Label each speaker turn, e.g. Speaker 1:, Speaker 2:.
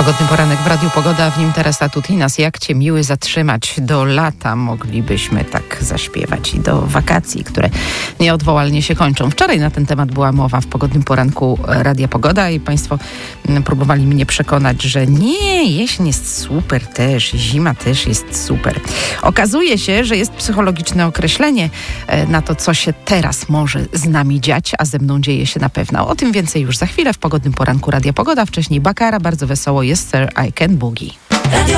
Speaker 1: Pogodny poranek w Radiu Pogoda, w nim Teresa Tutinas. Jak cię miły zatrzymać do lata, moglibyśmy tak zaśpiewać, i do wakacji, które nieodwołalnie się kończą. Wczoraj na ten temat była mowa w Pogodnym poranku Radia Pogoda i państwo próbowali mnie przekonać, że nie, jesień jest super też, zima też jest super. Okazuje się, że jest psychologiczne określenie na to, co się teraz może z nami dziać, a ze mną dzieje się na pewno. O tym więcej już za chwilę w Pogodnym poranku Radia Pogoda. Wcześniej Bakara, bardzo wesoło jest Sir I Can Boogie.